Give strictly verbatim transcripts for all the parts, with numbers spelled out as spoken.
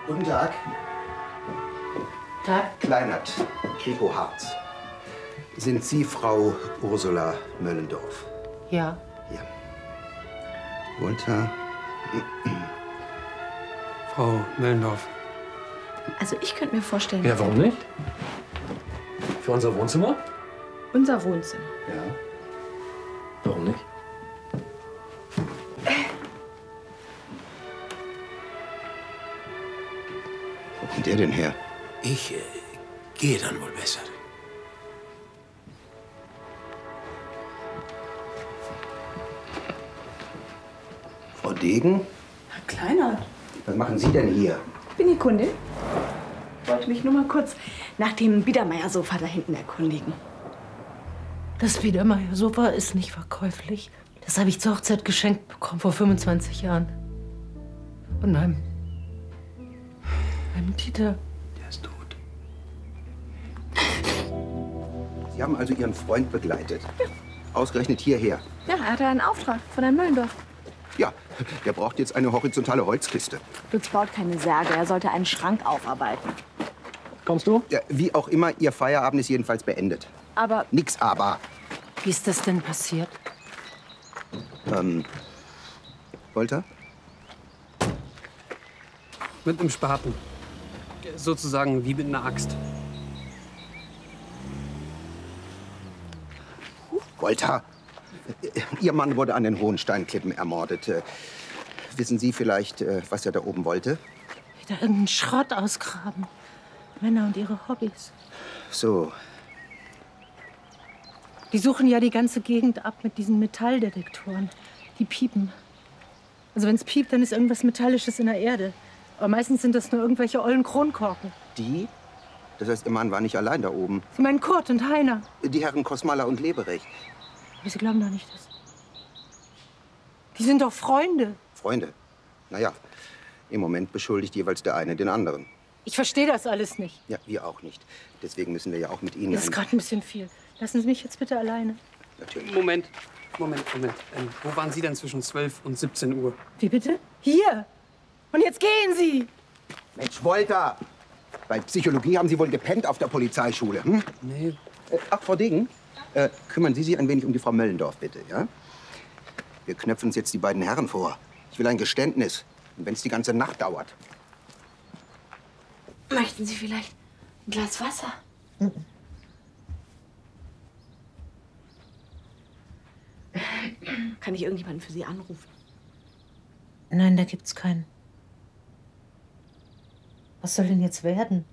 Guten Tag. Tag. Kleinert, Kripo Harz. Sind Sie Frau Ursula Möllendorf? Ja. Ja. Walter. Frau Möllendorf. Also ich könnte mir vorstellen... Ja, warum nicht? Für unser Wohnzimmer? Unser Wohnzimmer. Ja. Warum nicht? Wo kommt der denn her? Ich äh, gehe dann wohl besser. Frau Degen? Herr Kleinert. Was machen Sie denn hier? Ich bin die Kundin. Ich wollte mich nur mal kurz nach dem Biedermeier-Sofa da hinten erkundigen. Das Biedermeier-Sofa ist nicht verkäuflich. Das habe ich zur Hochzeit geschenkt bekommen vor fünfundzwanzig Jahren. Und meinem... meinem Dieter. Der ist tot. Sie haben also Ihren Freund begleitet? Ja. Ausgerechnet hierher? Ja, er hatte einen Auftrag von Herrn Möllendorf. Ja, der braucht jetzt eine horizontale Holzkiste. Lutz baut keine Särge, er sollte einen Schrank aufarbeiten. Kommst du? Ja, wie auch immer, Ihr Feierabend ist jedenfalls beendet. Aber Nix aber. Wie ist das denn passiert? Ähm, Walter? Mit einem Spaten. Sozusagen wie mit einer Axt. Walter, Ihr Mann wurde an den Hohensteinklippen ermordet. Äh, Wissen Sie vielleicht, äh, was er da oben wollte? Wieder irgendeinen Schrott ausgraben. Männer und ihre Hobbys. So, Die suchen ja die ganze Gegend ab mit diesen Metalldetektoren. Die piepen. Also wenn es piept, dann ist irgendwas Metallisches in der Erde. Aber meistens sind das nur irgendwelche ollen Kronkorken. die? Das heißt, Ihr Mann war nicht allein da oben. Sie meinen Kurt und Heiner. Die Herren Kosmaler und Leberecht. Aber Sie glauben doch nicht, dass... Die sind doch Freunde. Freunde. Naja, im Moment beschuldigt jeweils der eine den anderen. Ich verstehe das alles nicht. Ja, wir auch nicht. Deswegen müssen wir ja auch mit Ihnen... Das ist ein- gerade ein bisschen viel. Lassen Sie mich jetzt bitte alleine. Natürlich. Moment, Moment, Moment. Ähm, wo waren Sie denn zwischen zwölf und siebzehn Uhr? Wie bitte? Hier. Und jetzt gehen Sie. Mensch, Walter! Bei Psychologie haben Sie wohl gepennt auf der Polizeischule, hm? Nee. Äh, ach, Frau Degen, äh, kümmern Sie sich ein wenig um die Frau Möllendorf, bitte, ja? Wir knöpfen uns jetzt die beiden Herren vor. Ich will ein Geständnis. Und wenn es die ganze Nacht dauert. möchten Sie vielleicht ein Glas Wasser? Kann ich irgendjemanden für Sie anrufen? Nein, da gibt's keinen. Was soll denn jetzt werden?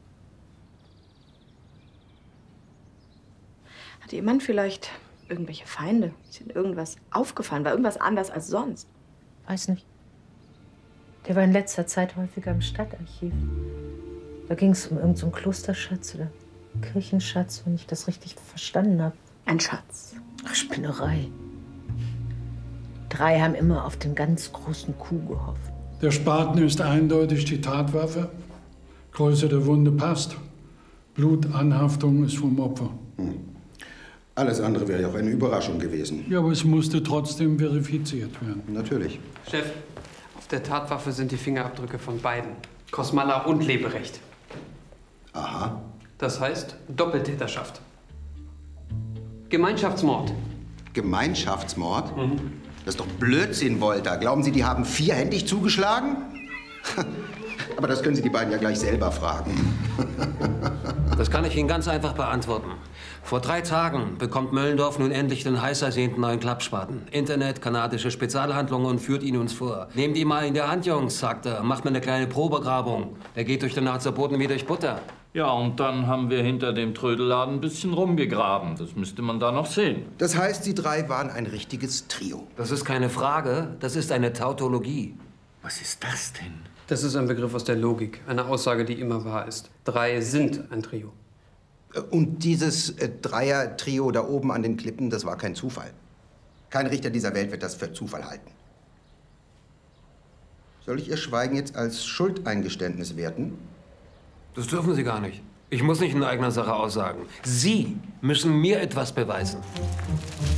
Hat Ihr Mann vielleicht irgendwelche Feinde? Ist Ihnen irgendwas aufgefallen? War irgendwas anders als sonst? Weiß nicht. Der war in letzter Zeit häufiger im Stadtarchiv. Da ging es um irgendeinen so einen Klosterschatz oder Kirchenschatz, wenn ich das richtig verstanden habe. Ein Schatz. Ach, Spinnerei. Drei haben immer auf den ganz großen Kuh gehofft. Der Spaten ist eindeutig die Tatwaffe. Größe der Wunde passt. Blutanhaftung ist vom Opfer. Hm. Alles andere wäre ja auch eine Überraschung gewesen. Ja, aber es musste trotzdem verifiziert werden. Natürlich. Chef, auf der Tatwaffe sind die Fingerabdrücke von beiden. Kosmaler und Leberecht. Aha. Das heißt Doppeltäterschaft. Gemeinschaftsmord. Gemeinschaftsmord? Mhm. Das ist doch Blödsinn, Walter. Glauben Sie, die haben vierhändig zugeschlagen? Aber das können Sie die beiden ja gleich selber fragen. Das kann ich Ihnen ganz einfach beantworten. Vor drei Tagen bekommt Möllendorf nun endlich den heiß ersehnten neuen Klappspaten. Internet, kanadische Spezialhandlungen und führt ihn uns vor. Nehmt ihn mal in der Hand, Jungs, sagt er. Macht mir eine kleine Probegrabung. Der geht durch den Harzer Boden wie durch Butter. Ja, und dann haben wir hinter dem Trödelladen ein bisschen rumgegraben. Das müsste man da noch sehen. Das heißt, Sie drei waren ein richtiges Trio. Das ist keine Frage, das ist eine Tautologie. Was ist das denn? Das ist ein Begriff aus der Logik. Eine Aussage, die immer wahr ist. Drei sind ein Trio. Und dieses äh, Dreier-Trio da oben an den Klippen, das war kein Zufall. Kein Richter dieser Welt wird das für Zufall halten. Soll ich Ihr Schweigen jetzt als Schuldeingeständnis werten? Das dürfen Sie gar nicht. Ich muss nicht in eigener Sache aussagen. Sie müssen mir etwas beweisen.